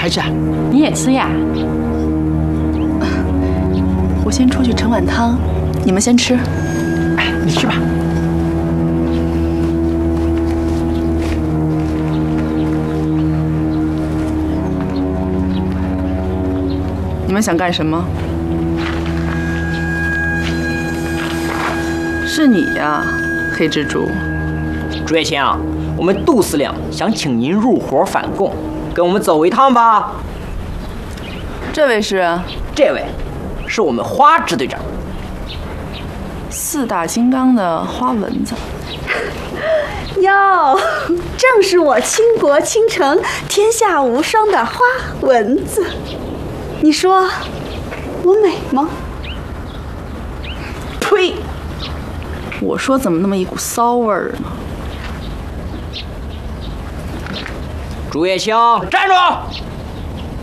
还吃？ 你也吃呀？ 我先出去盛碗汤，你们先吃。 哎，你去吧。 你们想干什么？是你呀，黑蜘蛛。 朱月清，我们杜司令想请您入伙反共，跟我们走一趟吧。 这位是？ 这位是我们花支队长。 四大金刚的花蚊子。 哟，正是我倾国倾城、天下无双的花蚊子。你说我美吗？ 呸！我说怎么那么一股骚味儿呢？ 朱月清，站住！